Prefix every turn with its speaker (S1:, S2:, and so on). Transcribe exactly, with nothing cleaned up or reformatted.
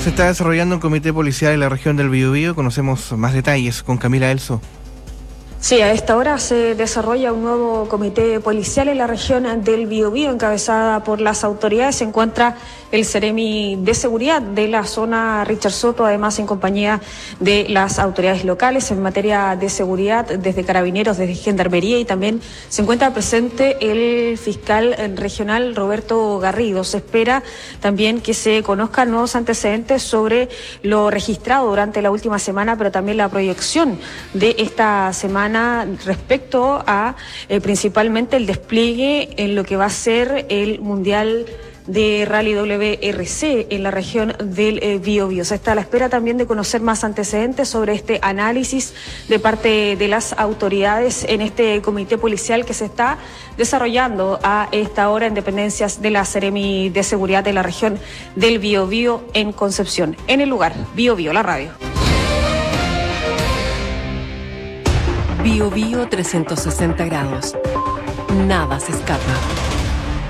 S1: Se está desarrollando un comité policial en la región del Biobío. Conocemos más detalles con Camila Elso.
S2: Sí, a esta hora se desarrolla un nuevo comité policial en la región del Biobío, encabezada por las autoridades. Se encuentra el Seremi de Seguridad de la zona Richard Soto, además en compañía de las autoridades locales en materia de seguridad, desde Carabineros, desde Gendarmería, y también se encuentra presente el fiscal regional Roberto Garrido. Se espera también que se conozcan nuevos antecedentes sobre lo registrado durante la última semana, pero también la proyección de esta semana respecto a eh, principalmente el despliegue en lo que va a ser el Mundial de Rally W R C en la región del eh, Biobío. Se está a la espera también de conocer más antecedentes sobre este análisis de parte de las autoridades en este comité policial que se está desarrollando a esta hora en dependencias de la Seremi de Seguridad de la región del Biobío en Concepción. En el lugar, Biobío, la radio.
S3: Biobío trescientos sesenta grados. Nada se escapa.